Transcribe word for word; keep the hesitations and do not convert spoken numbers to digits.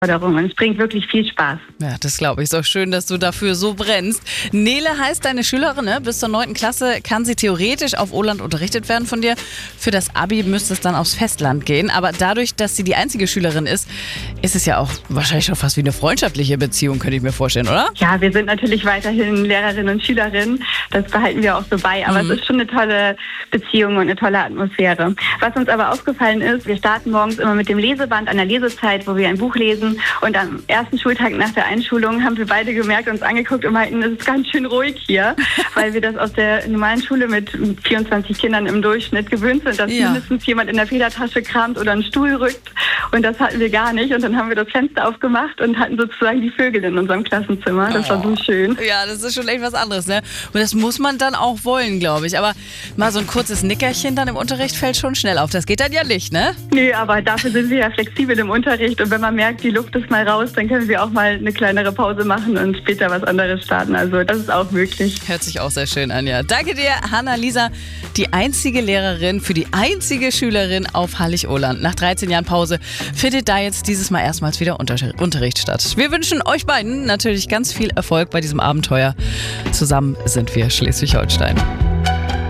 Herausforderung und es bringt wirklich viel Spaß. Ja, das glaube ich. Ist auch schön, dass du dafür so brennst. Nele heißt deine Schülerin, ne? Bis zur neunten Klasse kann sie theoretisch auf Oland unterrichtet werden von dir. Für das Abi müsste es dann aufs Festland gehen. Aber dadurch, dass sie die einzige Schülerin ist, ist es ja auch wahrscheinlich schon fast wie eine freundschaftliche Beziehung, könnte ich mir vorstellen, oder? Ja, wir sind natürlich weiterhin Lehrerinnen und Schülerinnen. Das behalten wir auch so bei. Aber mhm. es ist schon eine tolle Beziehung und eine tolle Atmosphäre. Was uns aber aufgefallen ist, wir starten morgens immer mit dem Leseband an der Lesezeit, wo wir ein Buch lesen. Und am ersten Schultag nach der Einschulung haben wir beide gemerkt, uns angeguckt und meinten, es ist ganz schön ruhig hier, weil wir das aus der normalen Schule mit vierundzwanzig Kindern im Durchschnitt gewöhnt sind, dass ja. mindestens jemand in der Federtasche kramt oder einen Stuhl rückt. Und das hatten wir gar nicht. Und dann haben wir das Fenster aufgemacht und hatten sozusagen die Vögel in unserem Klassenzimmer. Das oh. war so schön. Ja, das ist schon echt was anderes, ne? Und das muss man dann auch wollen, glaube ich. Aber mal so ein kurzes Nickerchen dann im Unterricht fällt schon schnell auf. Das geht dann ja nicht, ne? Nee, aber dafür sind wir ja flexibel im Unterricht. Und wenn man merkt, die Luft ist mal raus, dann können wir auch mal eine kleinere Pause machen und später was anderes starten. Also das ist auch möglich. Hört sich auch sehr schön an, ja. Danke dir, Hanna-Lisa, die einzige Lehrerin für die einzige Schülerin auf Hallig-Oland. Nach dreizehn Jahren Pause findet da jetzt dieses Mal erstmals wieder Unter- Unterricht statt. Wir wünschen euch beiden natürlich ganz viel Erfolg bei diesem Abenteuer. Zusammen sind wir Schleswig-Holstein.